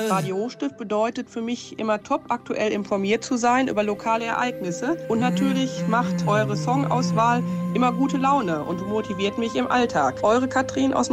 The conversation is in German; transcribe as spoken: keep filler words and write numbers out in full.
Radio Hochstift bedeutet für mich immer top aktuell informiert zu sein über lokale Ereignisse. Und natürlich macht eure Songauswahl immer gute Laune und motiviert mich im Alltag. Eure Katrin aus